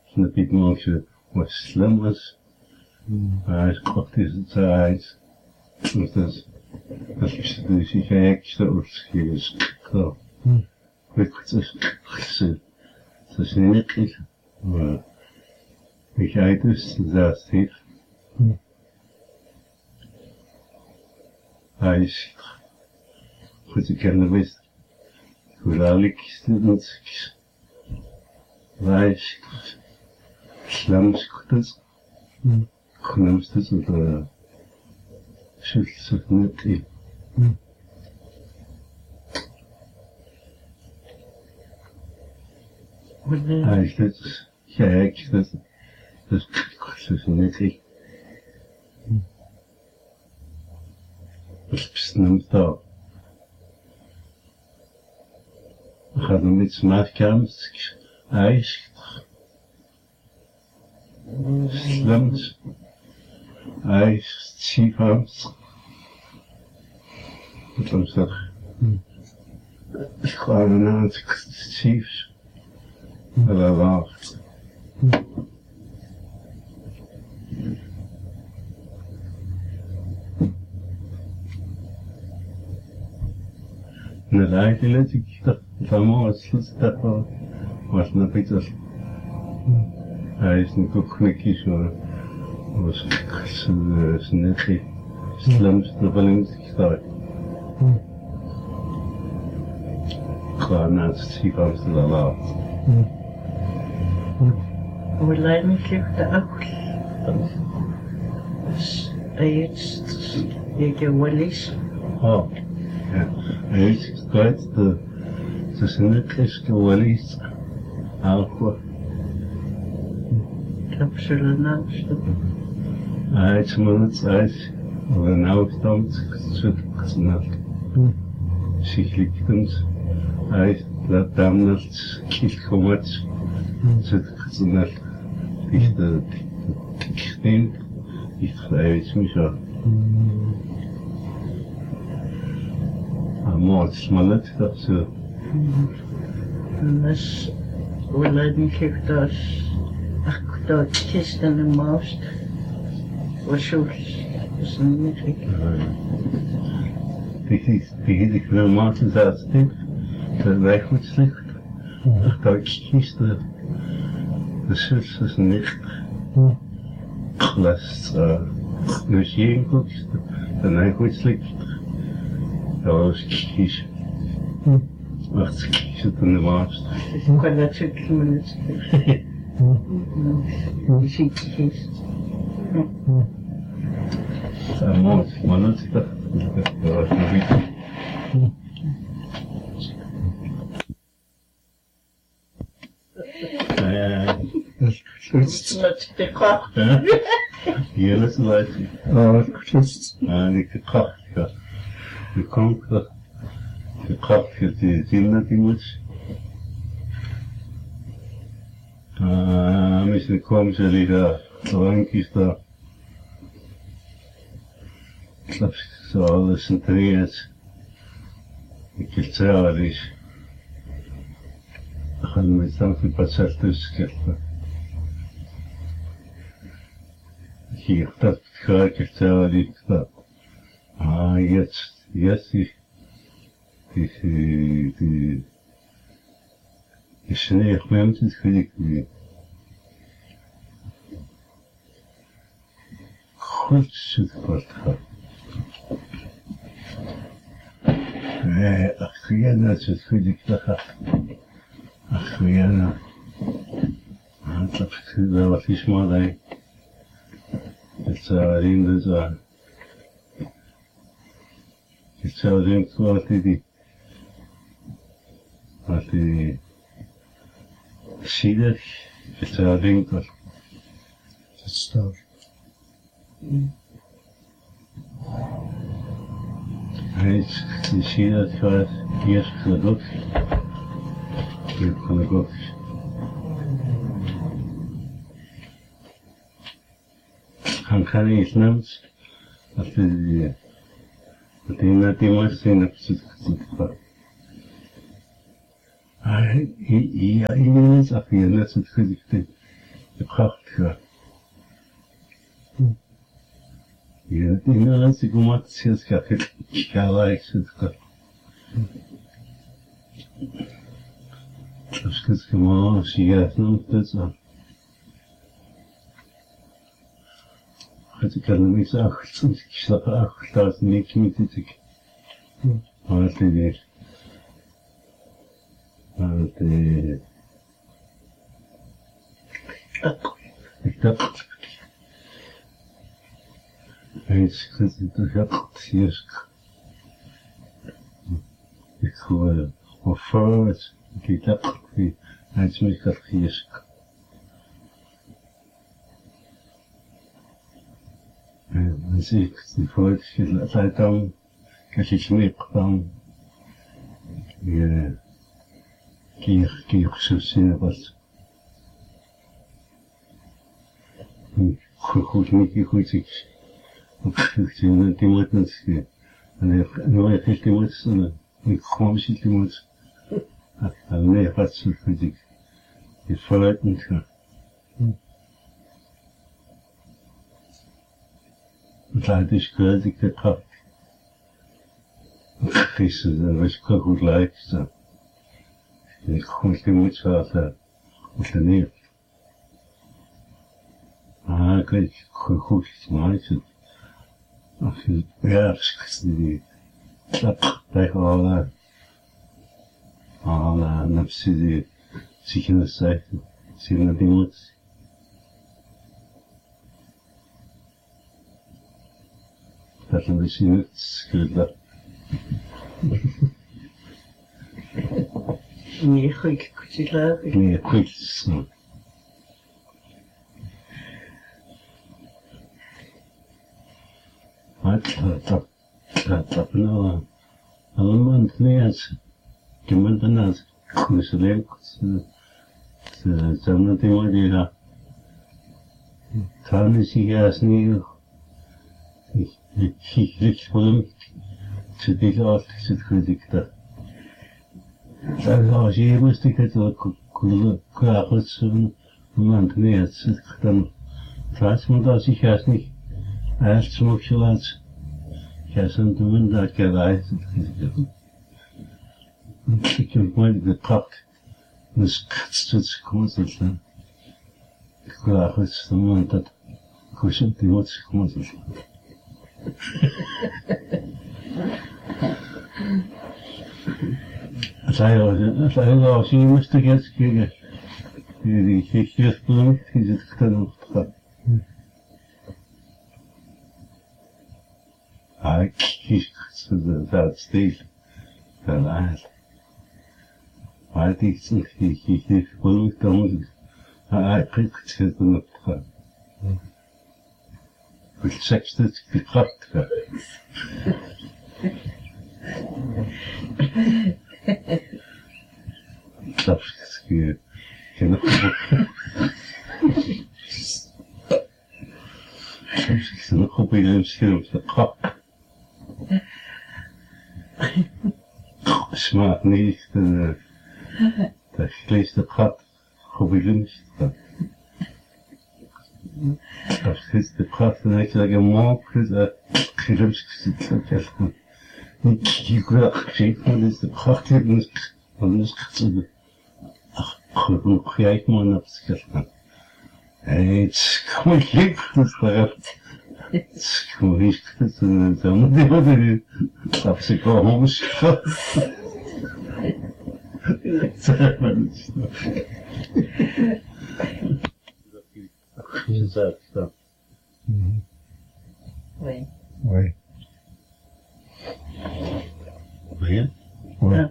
Snapit Monksje was slim was. Hij is kort is het uit. Dus dat is dus ik extra opgeschreven. Zo. Ik het is niet echt. Maar ik uit dus dat heeft. Hij is goed te kennen wist. Hoe ik student. Hij is slamskutjes. Genoemstes oder Schützenmittel. Eigenlijk, dat is niet. Dat is niet zo. We gaan met smaakkamer, ijs, slums, ijs, chiefhams. Dat was dat. Gewoon een aantal chiefs. Dat was en eigenlijk, ik dacht, van het was nog iets als. Hij is natuurlijk ook knikjes, maar was net die slimste van hem gestart. Gewoon na het ziekenhuis te laten. Hoe leidelijk de ook. Dus eerst, je Wallis. Oh, ja. Eerst kwijt de zinnetjes Wallis. Alcohol. Absoluut naast. Hij is maar het uit. Of een afstand gesnapt. Sichtelijk hij laat dan het kielkomet. Zit gesnapt. Dichte steen. Dicht uit me zo. Maar het smalet dat zo. En dus, hoe leidelijk dat dat kisten en maast was zoals is niet gek. Die wil maken dat stuk, dat wij goed slecht. Dat kisten, de zus is niet. Glas, dus je goed, dan hij goed slecht. Dat was kies. Wacht, kies het in de maast. Ik kan dat zo minuten. Ziekjes. Mooi, maar dat is dat. Dat was nog iets. Met de kracht. Hier is het leuk. Die kracht, ja. Die komt dat. Die kracht, die zien dat die moet. Misschien komen ze die daar, drankjes daar. Ik geloof zo alles centreerd. Ik heb zelf is. Dan gaan we met z'n passer tussen kijken. Hier, dat ga ik het zelf niet. Jetzt die sneeuw mensen, dat vind ik niet. Goed zoekwoord gaat. Nee, achtereen, dat vind ik dat gaat. Achtereen. Dat is wel wat is maar dat. Het zou erin dus aan. Het zou denken wat die. Wat die. Zielig. Het zou denken wat. Dat staat. Je ziet dat gaat eerst gelukt. Hier kan ik ook. Kan iets neemt. Dat die net die meest in het zit. Ja, hier is af hier net zit gezegd. Kraftwerk. Ja, die ganze Gummation ist gar nicht erreicht. Das ist genau, sie geht noch besser. Ich kann nicht sagen, ich sage 8.000 nicht mit sich. Heute nicht. Heute. Ich dachte, jetzt kriegst du das hier. Ich habe vorwärts gedacht, wie als mich das hier. Als ich die Folge Zeit habe, kann ich nicht haben. Gehe ich so sehr was. Goed niet goed ik zie die moet niet en nooit heeft die moet ik gewoon zit die moet nee wat zo goed ik is vooruit niet gaan het is kwijt ik de kracht gisteren was ik goed lijkt ik gewoon die moet zo goed neer kijk, goed gemaakt. Ja, die klap tegen alle nafsi die zich in de zijde zien dat die moet. Dat een beetje niet schudden. Nee, goed, goed, leuk. Nee, goed. Dat nou allemaal niet gemand naast misschien ze zijn die maar die gaan kan is hier niet ik voel ze die altijd zit kritiek dat als je moest ik het ook kunnen zijn man niet zit dan plaats moet als ik juist niet Erst zum Schluss, gestern tun da gereist. Und ich habe mal gepackt, das kratzt jetzt groß ist. Klar, ist man das kuschelt die Mutz groß ist. Das auch, sie müsste jetzt gegen die Kirchblumen, diese Trennung. Dat steeds verlaat. Maar het is niet, ik voel dan moet ik eigenlijk zitten op gaan. Ik zeg dat ik getrapt ga. Dat is geen ik zit nog op een scherm op de kop. Smaakt niet, dat vlees dat gaat gewild. Dat is de kracht en ik zeg morgen dat gewild zit. Ik wil gezegd dat is de kracht van ons gezien. Ach, hoe krijg je man op zich? Het kom ik niet dat het Скоріше, це не там, де вони та психологічно. Це мене. Так. Oui. Oui. Oui. Oui.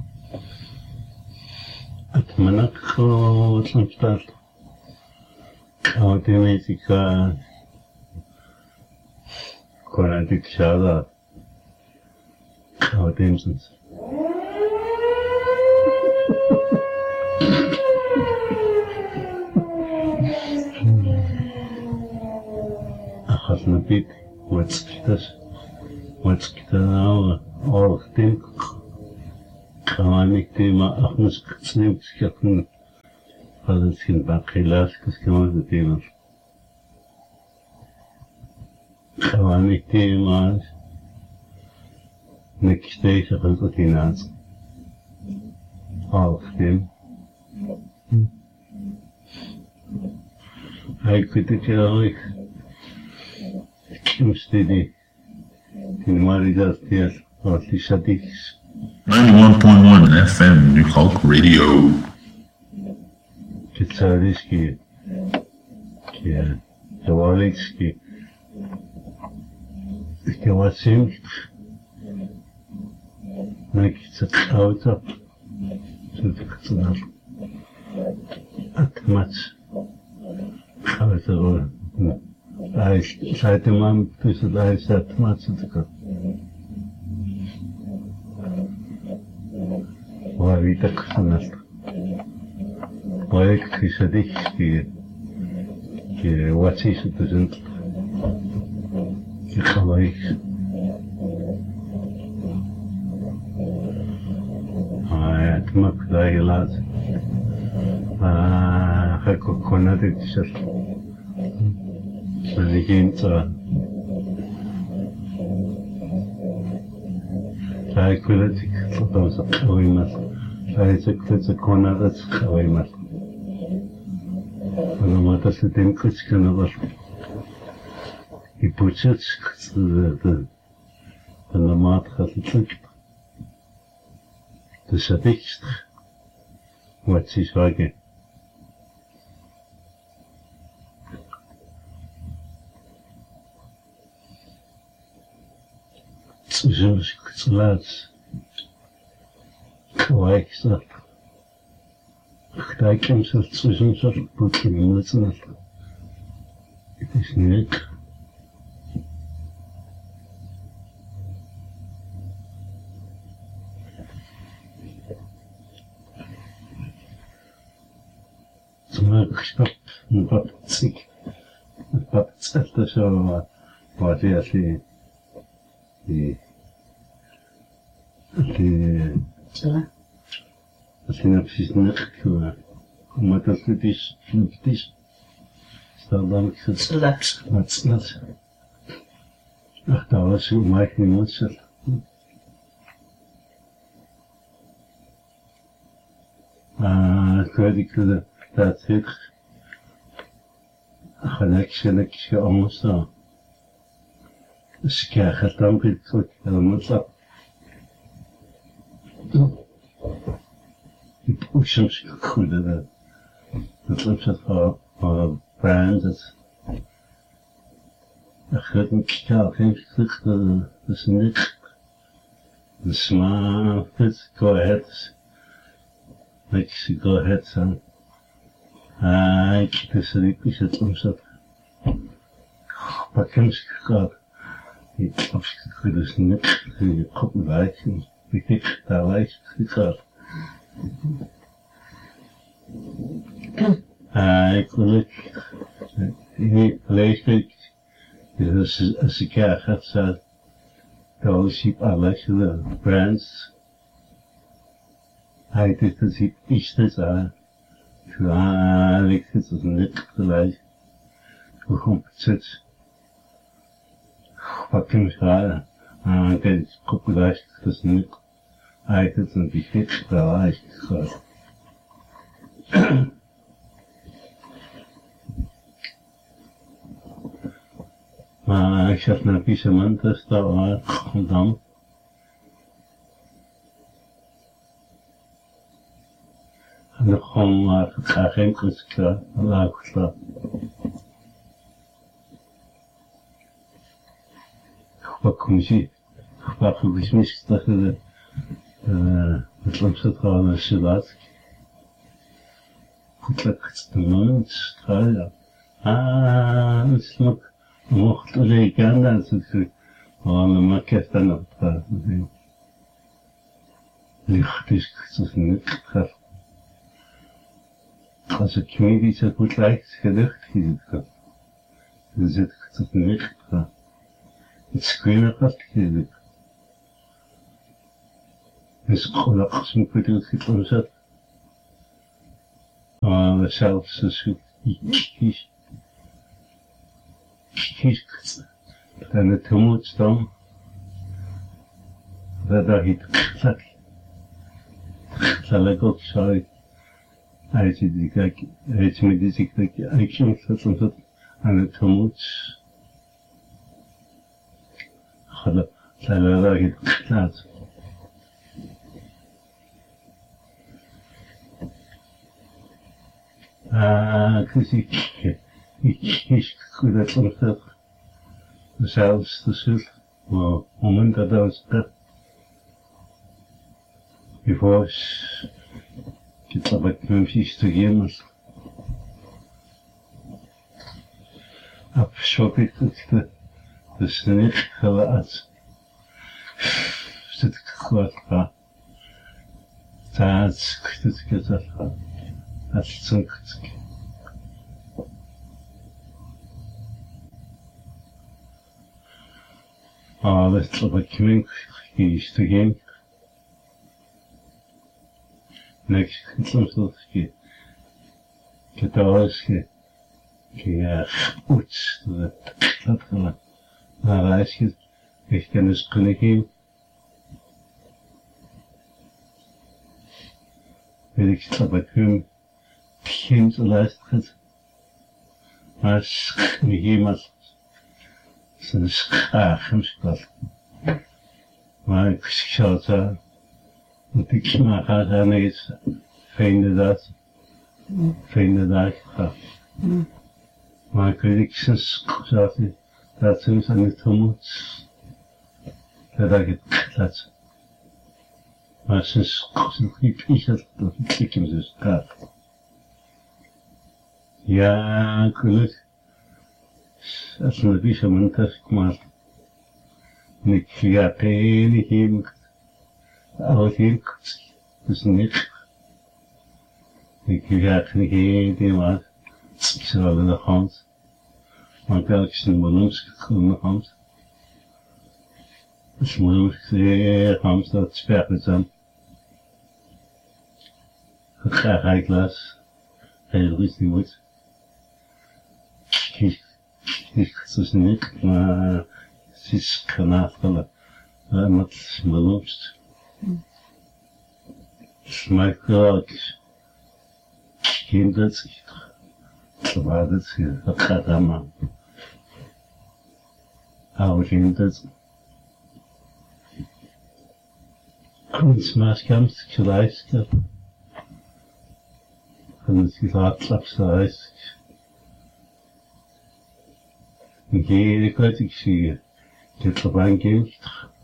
Het manak wat een stad. Automatica. Konatik Shada. Automatisch. Achasna bit. What's now? All think. Kawanik tema achmus ktsnim skakun. قالتين باقيلات كسكما تيمر خواني تيمار نكشتيش خلقتينات عارفتين هاي كنت كلاويك مستدي تنماري دارتيات قالتي شديكس 91.1 FM New Hulk Radio. كتساليسكي كي دواليكسكي كواسيم ماك تتقاوتا تتكتنار أتمات خاطر عايش ساعة ما تسد عايش ساعة ما تتكتنار وهذه تكتنار وهيك في صديق كي واتسي ستزنت كي خوايك اتمك دايلات خلقو كونا تكتشر مليكين تا هاي كلتك تطوز خويمات هاي تكتت كونا خويمات أنا ما تستطيع كذا نظر يبوشت كذا أنا ما تخلصك تشتكيش واتشيش واقع تجمش كتلات كوايك صار Kijk hem zo tussen zo'n boekje moeten. Het is niet. Toen heb ik gestopt en wat ziek. Wat hetzelfde zo wat je als je nou precies niet maar dat het is, stel dan ik het slaat. Ach, dat was zo maak je niet zo. Ik weet ik dat het gelijk anders dan. Dus ik krijg het dan weer terug, helemaal zo. Die poesjes goed dat loopt het voor brand dat gaat een kikaal geen terug dat is niet de smaak het go ahead like go ahead son ik dus ik is het soms dat wat kan ik gaan ik absoluut dus niet je kop wijs ik daar wijs ik ga ik lees ik dus als ik gaat zo dan zie alles de brands hij dit is iets te zeggen ik het is niet gelijk hoe komt het wat kan ik gaan kijk kop wijs het is niet hij het een beetje gelijk gaat maar ik zat naar Pieterman, dus daar was gedaan. En dan gewoon maar het geen klaar, laat ik staan. Wat kom je? Wat is misgedacht? Het loopt gewoon als je laat. Goed lekker te doen, ja. Het is nog. mocht rekenen dat het allemaal kesten op het licht is het niet gaat. Als ik me iets goed lijkt gelucht is het gaat. Dus het gaat niet gaat. Het screen gaat gelukt. Dus gelukkig moet ik het omzetten. Self so he's then the too much storm that I hit that I got sorry I did the guy it's me this I can't settle and the too much I hit that because he's good at something. The selves, the suit, or woman that was that. Before get up at Memphis to game. Up shop it to the snake, how that's. Sit quite far. That's good to get that. That's so good. Let's look at coming. He's to game. Next, some sort of guitars, uts, dat gaan. Maar als je, ik kan dus kunnen geven. Weet ik dat bij hem geen te luisteren. Maar als je iemand zijn schaamspel. Maar ik zou het dat ik maar ga zijn iets vinden dat ga. Maar ik weet ik sinds dat ze aan het moet dat ik het laat. Maar sinds ik het dat ik hem dus ga. Ja, gelukkig. Als een beetje moment maar ik ga tegen hem alleen dus niet ik ga geen maar ik zal in de hand maar telkens een balans in de hand dus moet ik hand dat sperren zijn ga ik las heel goed niet moet ik dus niet maar het is kanafelen met balans my God, kindert zich, waar het zich gaat aan, oude kindert. Kunstmaas komt gelijk, van het gelaatslapshuis. En geen kwijt ik zie, dit verband kind.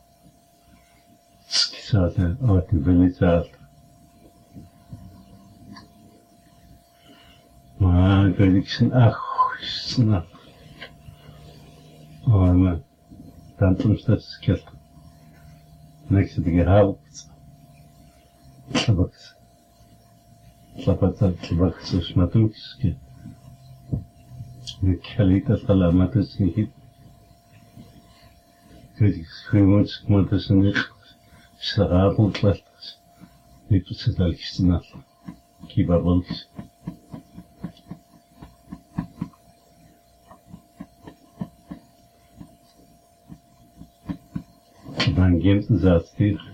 Ik zat uit de village. Maar ik weet ik zijn snap. Maar dan soms dat skelt. Niks te gehaald. Tabak zo smatukske. Ik gelid dat alamat is niet. Ik weet ik schreeuwens, maar dat is niet. S'avond laat. Ik zit al gisteren. Kibabbels. Dan geeft dat hier.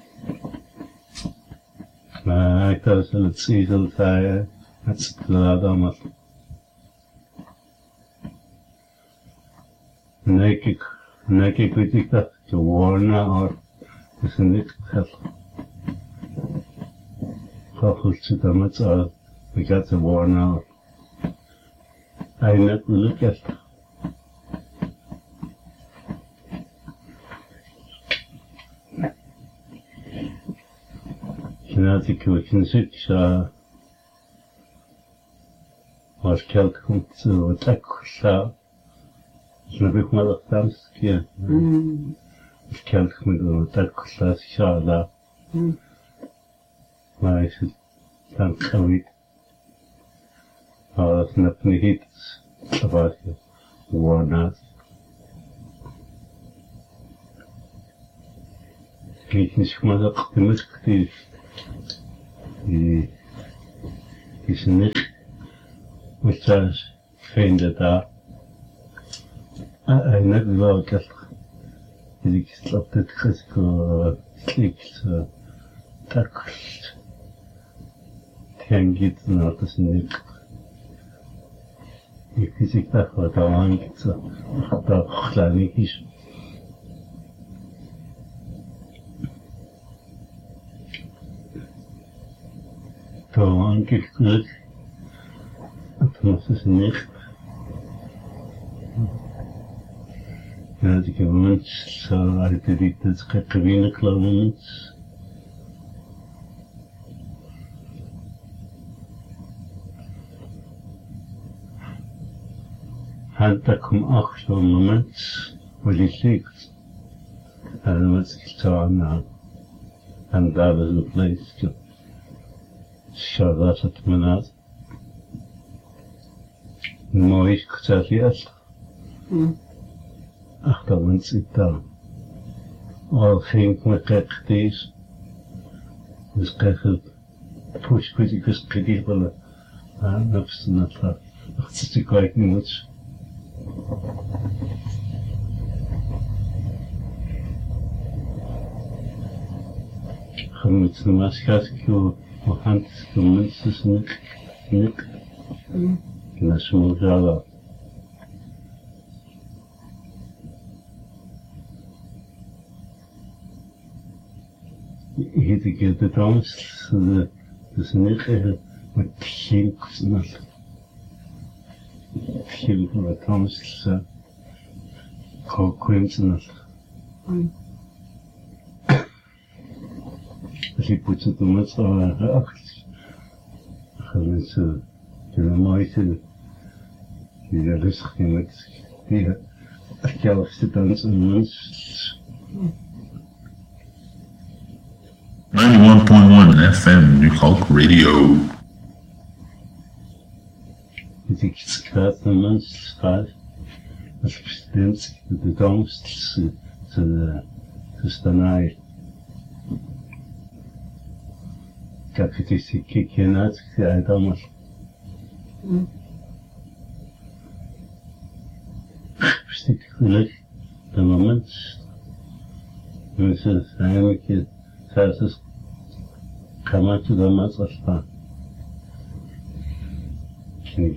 Maar ik had het zien dat hij het laat allemaal. Nee, ik weet ik dat geworden or is niet gehad. Goed zit dan met al. Ik had geworden or. Hij net geluk heeft. Ik kan zeggen, als geld komt, wat ik zou, dan heb ik maar dat dans keer. Als geld komt, wat ik zou daar. Maar is het dan kan ik, als het niet is, dan was je gewoon ik niet maar dat de muziek is niet which was found that I never worked at the extracted critical clicked tackled tangent not as nick. Ik zie dat wat aan het dat klein is. Toen ik terug, het was dus niet. Ja, die mens zo uit de dit gewinnen klonen. Had kom ook zo'n moment waar je ziet. En dan was ik zo aan. En daar was een plek. Zo was het me net. Mooi gezegd jest. Ach, dat mens ik daar. Al ging ik me kijk deze. Dus kijk het. Push ik dus kritisch willen. En dat is net dat. Dat is de kwijt niet moet. Gemoed de maatschappij hand de mensen niet. En dat is mooi zo. Ik heb de dames dus niet met geen snel. Veel van de dames coincidence. Als je put het om het acht. Gaan mensen kunnen mooie die rustig in met die zelfste dansen mens. 91.1 FM New Culk Radio. Ik schrijf de mens schrijf. Als president de dames te staan. Kijk, het is een kiekje uit, ja, dames. Bestek geluk, de moment. Mensen zijn een keer, zelfs kan maar te doen met als van. En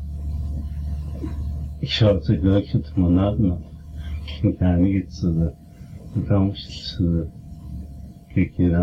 ik zou het geluk het maar nadenken. Ik ga niet de dames kijken.